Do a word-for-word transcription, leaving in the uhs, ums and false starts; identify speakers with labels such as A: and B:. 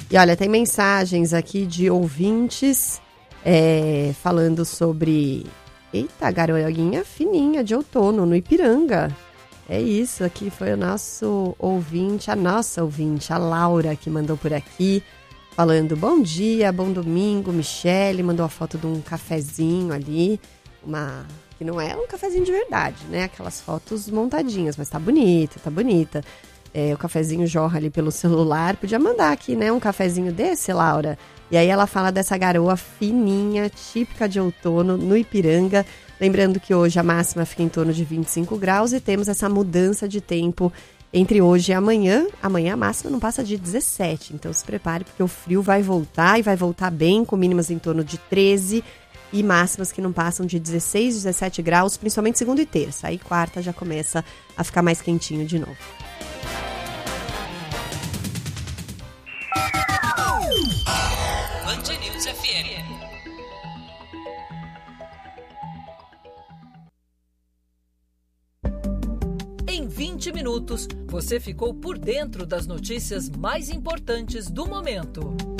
A: E olha, tem mensagens aqui de ouvintes é, falando sobre... Eita, garoinha fininha de outono no Ipiranga. É isso, aqui foi o nosso ouvinte, a nossa ouvinte, a Laura, que mandou por aqui, falando bom dia, bom domingo, Michele, mandou a foto de um cafezinho ali, uma que não é um cafezinho de verdade, né? Aquelas fotos montadinhas, mas tá bonita, tá bonita. É, o cafezinho jorra ali pelo celular, podia mandar aqui, né? Um cafezinho desse, Laura. E aí ela fala dessa garoa fininha, típica de outono, no Ipiranga. Lembrando que hoje a máxima fica em torno de vinte e cinco graus e temos essa mudança de tempo entre hoje e amanhã. Amanhã a máxima não passa de dezessete, então se prepare porque o frio vai voltar e vai voltar bem, com mínimas em torno de treze e máximas que não passam de dezesseis, dezessete graus, principalmente segunda e terça. Aí quarta já começa a ficar mais quentinho de novo.
B: Band News F M. Em vinte minutos, você ficou por dentro das notícias mais importantes do momento.